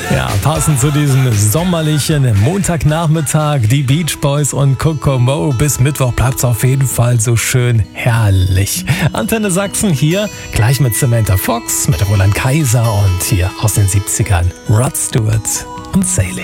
Ja, passend zu diesem sommerlichen Montagnachmittag, die Beach Boys und Kokomo. Bis Mittwoch bleibt's auf jeden Fall so schön herrlich. Antenne Sachsen hier, gleich mit Samantha Fox, mit Roland Kaiser und hier aus den 70ern Rod Stewart und Sailing.